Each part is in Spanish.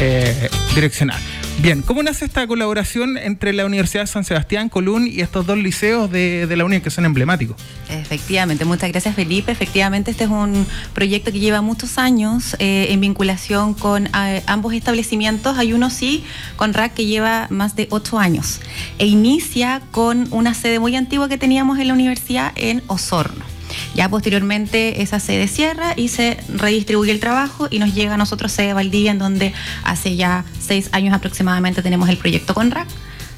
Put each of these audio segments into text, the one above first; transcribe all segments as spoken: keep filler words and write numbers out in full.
eh, direccionar. Bien, ¿cómo nace esta colaboración entre la Universidad de San Sebastián, Colún y estos dos liceos de, de la UNI que son emblemáticos? Efectivamente, muchas gracias Felipe. Efectivamente, este es un proyecto que lleva muchos años eh, en vinculación con eh, ambos establecimientos. Hay uno sí, con R A C, que lleva más de ocho años e inicia con una sede muy antigua que teníamos en la universidad en Osorno. Ya posteriormente esa sede cierra y se redistribuye el trabajo y nos llega a nosotros sede Valdivia, en donde hace ya seis años aproximadamente tenemos el proyecto con R A C.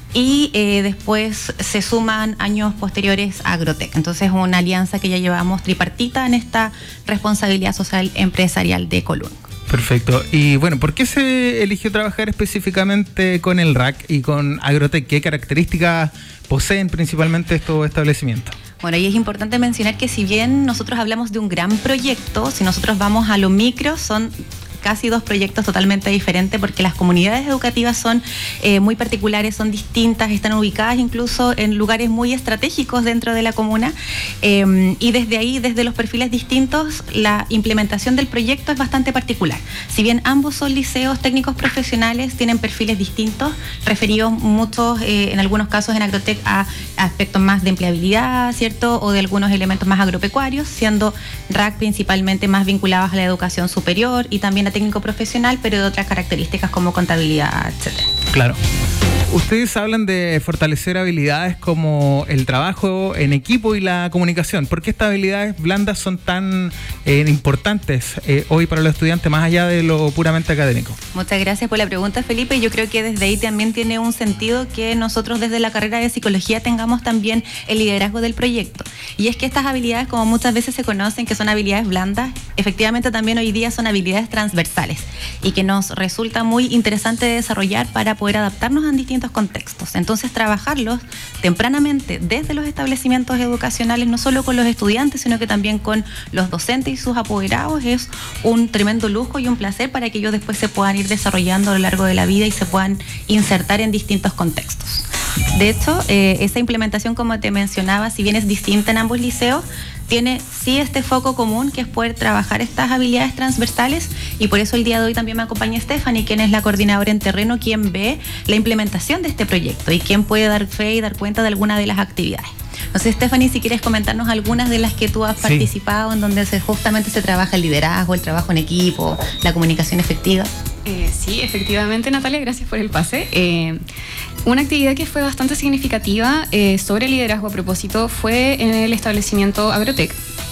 Y eh, después se suman años posteriores a Agrotec. Entonces, una alianza que ya llevamos tripartita en esta responsabilidad social empresarial de Colún. Perfecto. Y bueno, ¿por qué se eligió trabajar específicamente con el R A C y con Agrotec? ¿Qué características poseen principalmente estos establecimientos? Bueno, y es importante mencionar que si bien nosotros hablamos de un gran proyecto, si nosotros vamos a lo micro, son casi dos proyectos totalmente diferentes, porque las comunidades educativas son eh, muy particulares, son distintas, están ubicadas incluso en lugares muy estratégicos dentro de la comuna, eh, y desde ahí, desde los perfiles distintos, la implementación del proyecto es bastante particular. Si bien ambos son liceos técnicos profesionales, tienen perfiles distintos, referidos muchos, eh, en algunos casos en Agrotec, a aspectos más de empleabilidad, ¿cierto? O de algunos elementos más agropecuarios, siendo R A C principalmente más vinculados a la educación superior y también a técnico profesional, pero de otras características como contabilidad, etcétera. Claro. Ustedes hablan de fortalecer habilidades como el trabajo en equipo y la comunicación. ¿Por qué estas habilidades blandas son tan eh, importantes eh, hoy para los estudiantes, más allá de lo puramente académico? Muchas gracias por la pregunta, Felipe. Yo creo que desde ahí también tiene un sentido que nosotros desde la carrera de psicología tengamos también el liderazgo del proyecto. Y es que estas habilidades, como muchas veces se conocen que son habilidades blandas, efectivamente también hoy día son habilidades transversales y que nos resulta muy interesante desarrollar para poder adaptarnos a distintos contextos. Entonces, trabajarlos tempranamente desde los establecimientos educacionales, no solo con los estudiantes, sino que también con los docentes y sus apoderados, es un tremendo lujo y un placer para que ellos después se puedan ir desarrollando a lo largo de la vida y se puedan insertar en distintos contextos. De hecho, eh, esa implementación, como te mencionaba, si bien es distinta en ambos liceos, tiene sí este foco común, que es poder trabajar estas habilidades transversales, y por eso el día de hoy también me acompaña Stephanie, quien es la coordinadora en terreno, quien ve la implementación de este proyecto y quien puede dar fe y dar cuenta de alguna de las actividades. No sé, Stephanie, si quieres comentarnos algunas de las que tú has sí. participado, en donde se, justamente se trabaja el liderazgo, el trabajo en equipo, la comunicación efectiva. Eh, sí, efectivamente, Natalia, gracias por el pase. Eh, una actividad que fue bastante significativa eh, sobre liderazgo a propósito fue en el establecimiento Agrotec.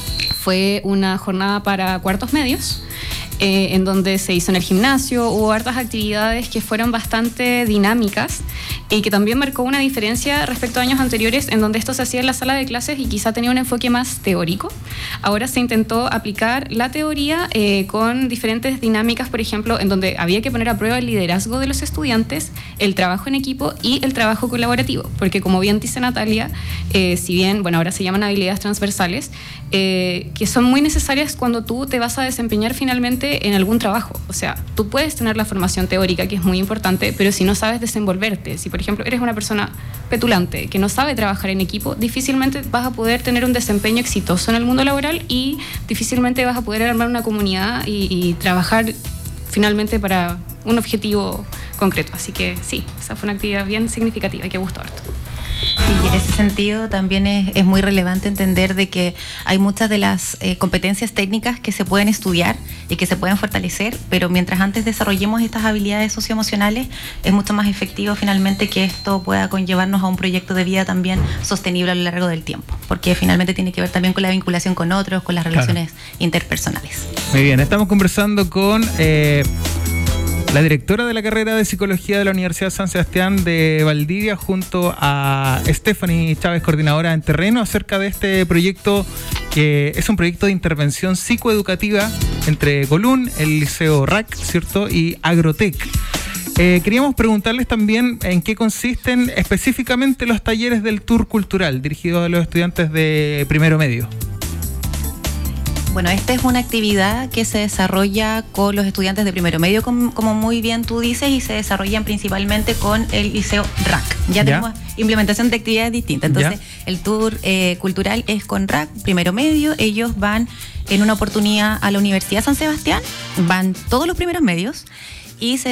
Fue una jornada para cuartos medios, eh, en donde se hizo en el gimnasio, hubo hartas actividades que fueron bastante dinámicas y que también marcó una diferencia respecto a años anteriores, en donde esto se hacía en la sala de clases y quizá tenía un enfoque más teórico. Ahora se intentó aplicar la teoría eh, con diferentes dinámicas, por ejemplo, en donde había que poner a prueba el liderazgo de los estudiantes, el trabajo en equipo y el trabajo colaborativo, porque como bien dice Natalia, eh, si bien, bueno, ahora se llaman habilidades transversales, eh, que son muy necesarias cuando tú te vas a desempeñar finalmente en algún trabajo. O sea, tú puedes tener la formación teórica, que es muy importante, pero si no sabes desenvolverte, si por ejemplo eres una persona petulante que no sabe trabajar en equipo, difícilmente vas a poder tener un desempeño exitoso en el mundo laboral y difícilmente vas a poder armar una comunidad y, y trabajar finalmente para un objetivo concreto. Así que sí, esa fue una actividad bien significativa y que gustó harto. Y en ese sentido también es, es muy relevante entender de que hay muchas de las eh, competencias técnicas que se pueden estudiar y que se pueden fortalecer, pero mientras antes desarrollemos estas habilidades socioemocionales, es mucho más efectivo finalmente que esto pueda conllevarnos a un proyecto de vida también sostenible a lo largo del tiempo, porque finalmente tiene que ver también con la vinculación con otros, con las relaciones claro. interpersonales. Muy bien, estamos conversando con Eh... la directora de la carrera de Psicología de la Universidad San Sebastián de Valdivia, junto a Stephanie Chávez, coordinadora en terreno, acerca de este proyecto, que es un proyecto de intervención psicoeducativa entre Colún, el Liceo R A C, ¿cierto?, y Agrotec. Eh, queríamos preguntarles también en qué consisten específicamente los talleres del Tour Cultural, dirigidos a los estudiantes de primero medio. Bueno, esta es una actividad que se desarrolla con los estudiantes de primero medio, como, como muy bien tú dices, y se desarrollan principalmente con el Liceo R A C. Ya, ¿Ya? tenemos implementación de actividades distintas. Entonces, ¿Ya? el tour eh, cultural es con R A C, primero medio. Ellos van en una oportunidad a la Universidad San Sebastián, van todos los primeros medios y se